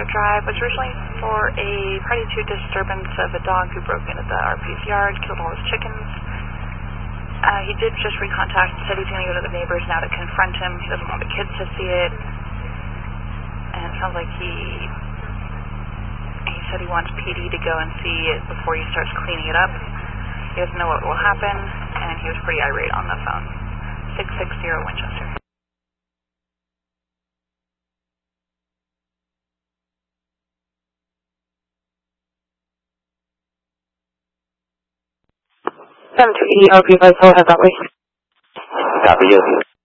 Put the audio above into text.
Drive was originally for a Party 2 disturbance of a dog who broke into the RP's yard, killed all his chickens. He did just recontact, said he's going to go to the neighbors now to confront him. He doesn't want the kids to see it. And it sounds like he said he wants PD to go and see it before he starts cleaning it up. He doesn't know what will happen, and he was pretty irate on the phone. 660 Winchester. Copy you.